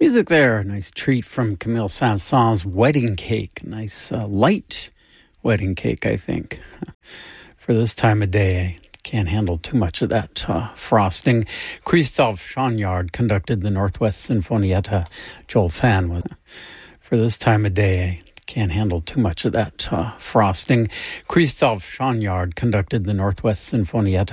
Music there, a nice treat from Camille Saint-Saëns' Wedding Cake. Nice light wedding cake, I think, for this time of day. I can't handle too much of that frosting. Christophe Chagnard conducted the Northwest Sinfonietta. Joel Fan was for this time of day. I can't handle too much of that frosting. Christophe Chagnard conducted the Northwest Sinfonietta.